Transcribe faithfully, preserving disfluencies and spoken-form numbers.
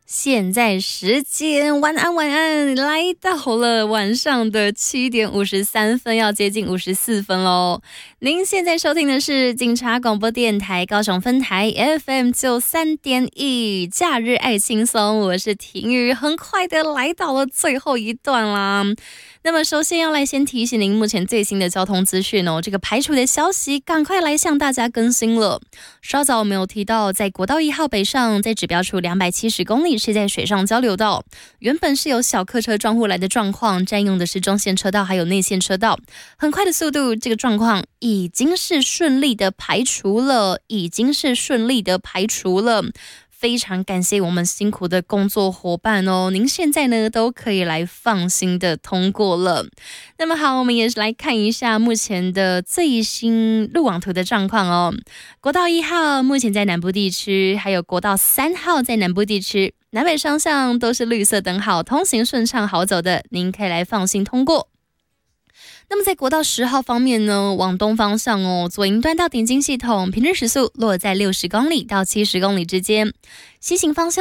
现在时间晚安晚安，来到了晚上的七点五十三分，要接近五十四分喽。您现在收听的是警察广播电台高雄分台 F M 九三点一，假日爱轻松，我是婷宇，很快的来到了最后一段啦。那么首先要来先提醒您目前最新的交通资讯哦，这个排除的消息赶快来向大家更新了。稍早我们有提到，在国道一号北上，在指标处两百七十公里是在水上交流道，原本是有小客车撞护来的状况，占用的是中线车道还有内线车道，很快的速度，这个状况已经是顺利的排除了，已经是顺利的排除了。非常感谢我们辛苦的工作伙伴哦，您现在呢都可以来放心的通过了。那么好，我们也是来看一下目前的最新路网图的状况哦。国道一号目前在南部地区，还有国道三号在南部地区，南北双向都是绿色灯号，通行顺畅好走的，您可以来放心通过。那么在国道十号方面呢，往东方向哦，左营段到顶金系统平日时速落在六十公里到七十公里之间，西行方向